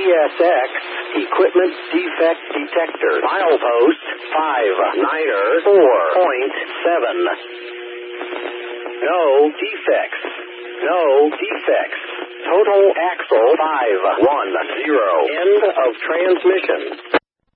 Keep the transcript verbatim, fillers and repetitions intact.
S X, Equipment Defect Detector. Milepost five niner four point seven. No defects. No defects. Total axle five one zero. End of transmission.